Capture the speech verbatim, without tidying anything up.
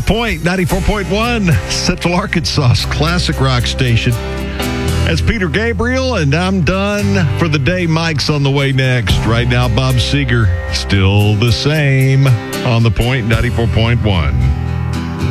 Point ninety-four point one, Central Arkansas's classic rock station. That's Peter Gabriel, and I'm done for the day. Mike's on the way next. Right now, Bob Seger, still the same on the Point ninety-four point one.